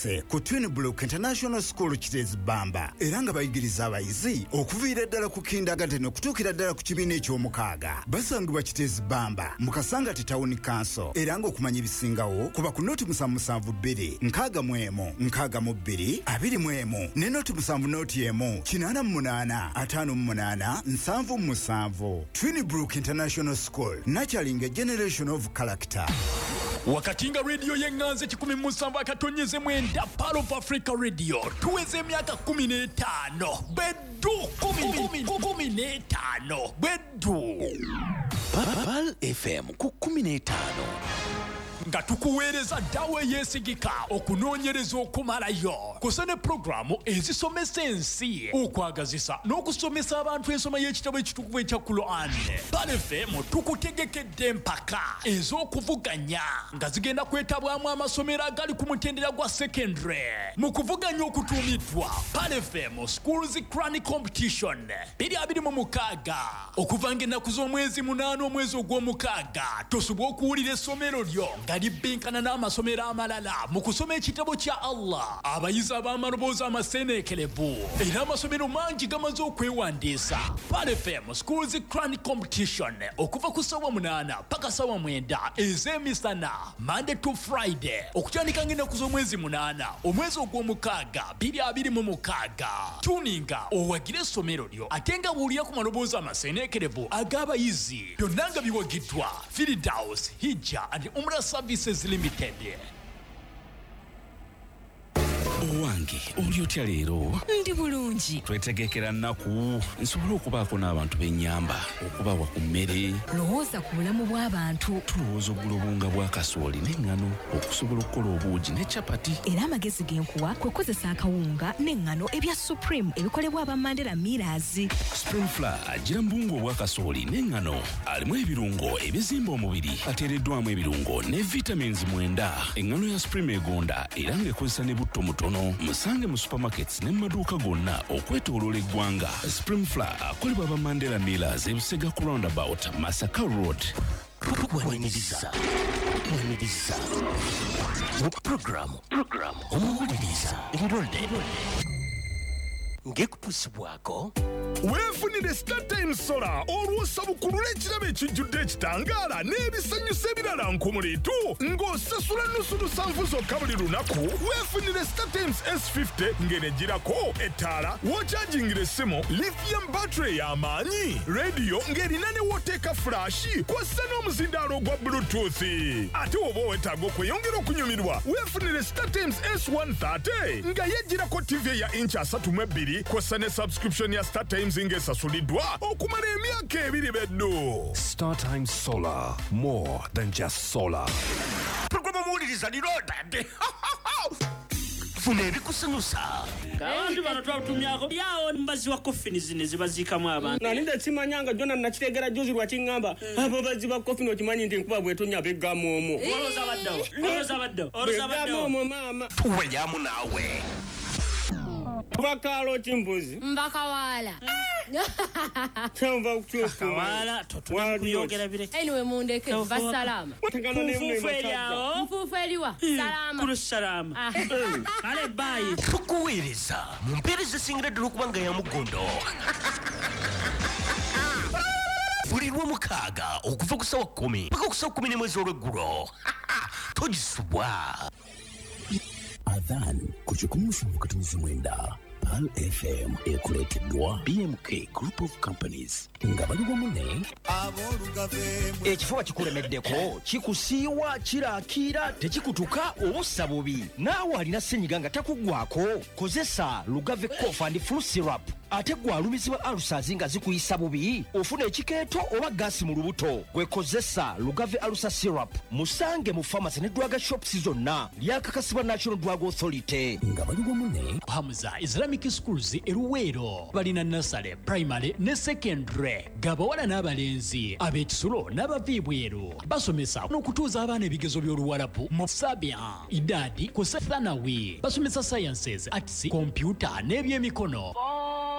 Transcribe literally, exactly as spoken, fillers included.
batuuse ku Twin Brook International School Kitezi Bamba era nga bayigiriza abayizi okuviira ddala ku kindergarten okutuukira ddala ku kibiina eky'omukaaga. Basangibwa Kitezi Bamba mu Kasangati Town Council era nga okumanya ebisingawo kuba ku noti musanvu musanvu bbiri nkaaga mu emu nkaaga mu bbiri abiri mu emu ne noti musanvu noti emu kinaana mu munaana ataano mu munaana nsanvu mu musanvu. Twin Brook International School, nurturing a generation of character. Wakatinga radio yenganze kikumi musanvu akatonyeze mwenda Pearl of Africa Radio tuweze miaka kumi n'etaano bedu kumi kumi n'etaano bedu Pearl F M ku kumi n'etaano nga tukuweereza dawe yesigika okunoonyereza okumalayo kusene programu ezisomesa ensi okwagazisa n'okusomesa abantu ensoma y'ekitabo ekitukuvu ekya Quran. Pearl F M tukutegekedde empaka ez'okuvuganya nga zigenda kwetabwamu amasomero agali ku mutendera gwa secondary mu kuvuganya okutuumiddwa Pearl F M Schools Quran Competition biri abiri mu mukaaga okuva ng'ennaku z'omwezi munaana omwezi ogw'omukaaga tosobwa okuwulira essomero lyo nga libinkana n'amasomero amalala mu kusoma ekitabo kya Allah. Abayizi ab'amaloboozi amaseeneekerevu era amasomero mangi gamaze okwewandiisa. Pearl F M Schools Quran Competition okuva ku ssaawa munaana paka ssaawa mwenda ez'emisana Monday to Friday okutandika ng'ennaku z'omwezi munaana omwezi ogw'omukaaga biri abiri mu mukaaga. Tuninga owagire essomero lyo ate nga buulira ku maloboozi amaseeneekerevu ag'abayizi byonna nga biwagiddwa Firdaus Hijja and Umrah Services Limited. Owange oli otya leero? Ndi bulungi. Twetegekera nnaku nsobola okubaako n'abantu b'ennyamba okubawa ku mmere. Lowooza ku bulamu bw'abantu. Tulowooza oggula obunga bwa kasooli n'eŋŋano okusobola okukola obuugi ne capati. Era amagezi g'enkuwa kwe kozesa akawunga n'eŋŋano ebya Supreme ebikolebwa aba Mandela Millers. Spring Flour agira mu bunga obwa kasooli n'eŋŋano alimu ebirungo ebizimba omubiri ateereddwamu ebirungo ne vitamins mwenda. Eŋŋano ya Supreme egonda era ng'ekozesa ne butto mutono. Musange mu supermarkets ne maduuka gonna okwetooloola eggwanga. Spring Flour akolebwa aba Mandela Millers ebusega ku roundabout Masaka Road. Waniriza waniriza mu programu programu omuwuliriza enrolde ngekupusibwako weefunire StarTimes Solar olw'osabukulu l'ekirabo ekijjudde ekitangaala n'ebisanyusa ebirala nkumuliitu ng'osasula nnusu lusanvu zokka buli lunaku. Weefunire StarTimes S fifty ng'enegirako ettaala w'okyajingira essimu lithium battery y'amaanyi rediyo ng'erina ne wooteeka fulashi kw'ossa n'omuzindaalo ogwa bluetooth. Ate oba owetaaga okweyongera okunyumirwa weefunire StarTimes S one thirty nga yegirako T V ya inch asatu mu ebbiri kw'ossa ne subscription ya StarTimes ng'esasuliddwa okumala emyaka ebiri beddu. StarTimes Solar, more than just solar. programu omuwuliriza lirodadde funa ebikusanyusa abantu bano twatumyako yawo mbazi wa coffin zine zibaziikamu abantu nalinda simanyanga jona nakitegera juzi lwakingamba abo bazi ba coffin okimanyi nti nkuba bwetonya begamu omu oloza baddawo oloza baddawo oloza baddawo mama tuwenyamu naawe bakalo chimbuzi mbakawala chamba kuchofu wala totuna kuyogera bire anyway mundeke basalama mfufu eliawo mfufu eliwa salama kuru salama ale bayi tukuweereza mu mpeereza esingira ddala okubanga ya mugondo buli lw'omukaaga okuva ku ssaawa kkumi paka ku ssaawa kkumi n'emwezi olw'eggulo togisubwa Adhan kuchukua mfungu katumizi mwenda Pearl F M ekuleteddwa B M K Group of Companies nga bali bamune ekifuba kikulemeddeko kikusiiwa kiraakira tekikutuka obussa bubi naawe alina ssenyiga nga takuggwako kozesa Lugave Cough and Flu Syrup ate gwalumizibwa alusazi nga zikuyisa bubi ofuna ekikeeto oba gaasi mu lubuto gwekozesa Lugave Alusa Syrup musange mu pharmacy ne drug shops zonna lyakakasibwa National Drug Authority nga bali bamune. Hamza Islamic Schools eruweero balina nursery primary ne secondary gabawala n'abalenzi ab'ekisulo n'abaviibweru basomesa n'okutuuza abaana ebigezo by'oluwalabu mu sabia idadi ku thanawi basomesa sciences arts computer n'ebyemikono